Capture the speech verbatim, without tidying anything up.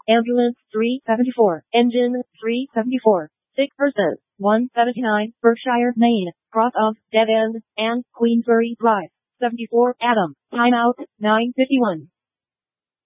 Ambulance three seventy-four. Engine three seventy-four. Sick person one seventy-nine. Berkshire, Maine. Cross of Dead End and Queensbury Drive. seventy-four Adam. Timeout nine fifty-one.